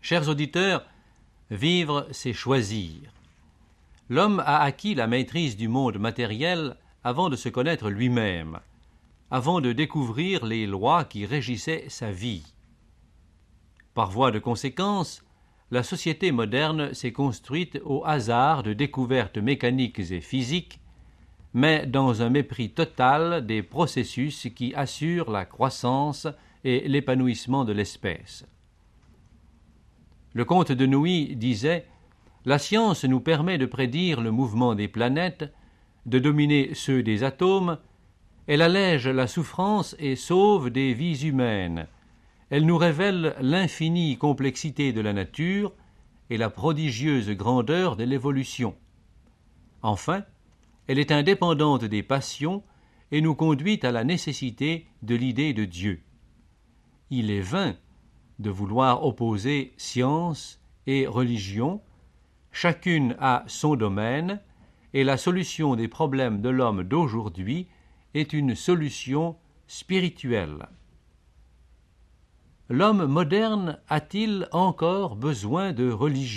Chers auditeurs, vivre, c'est choisir. L'homme a acquis la maîtrise du monde matériel avant de se connaître lui-même, avant de découvrir les lois qui régissaient sa vie. Par voie de conséquence, la société moderne s'est construite au hasard de découvertes mécaniques et physiques, mais dans un mépris total des processus qui assurent la croissance et l'épanouissement de l'espèce. Le comte de Nouilly disait « La science nous permet de prédire le mouvement des planètes, de dominer ceux des atomes, elle allège la souffrance et sauve des vies humaines. Elle nous révèle l'infinie complexité de la nature et la prodigieuse grandeur de l'évolution. Enfin, elle est indépendante des passions et nous conduit à la nécessité de l'idée de Dieu. Il est vain de vouloir opposer science et religion, chacune a son domaine, et la solution des problèmes de l'homme d'aujourd'hui est une solution spirituelle. L'homme moderne a-t-il encore besoin de religion ?